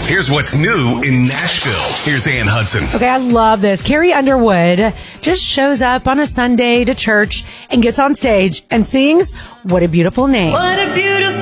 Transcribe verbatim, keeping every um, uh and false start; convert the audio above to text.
Here's what's new in Nashville. Here's Ann Hudson. Okay, I love this. Carrie Underwood just shows up on a Sunday to church and gets on stage and sings What a Beautiful Name. What a beautiful